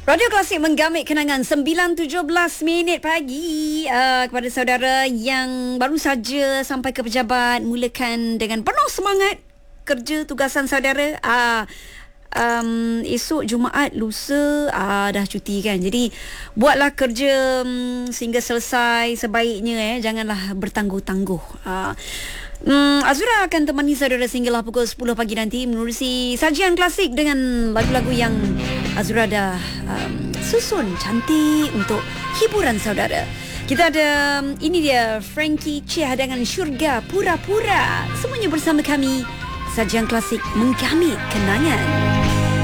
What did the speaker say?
Radio Klasik menggamit kenangan 9.17 minit pagi kepada saudara yang baru saja sampai ke pejabat. Mulakan dengan penuh semangat kerja tugasan saudara. Esok Jumaat, lusa dah cuti kan. Jadi buatlah kerja sehingga selesai sebaiknya. Janganlah bertangguh-tangguh. Azura akan temani saudara sehinggalah pukul 10 pagi nanti menerusi sajian klasik dengan lagu-lagu yang Azura dah susun cantik untuk hiburan saudara. Kita ada, ini dia Frankie Chia dengan Syurga Pura-Pura. Semuanya bersama kami. Sajian klasik menggamit kenangan.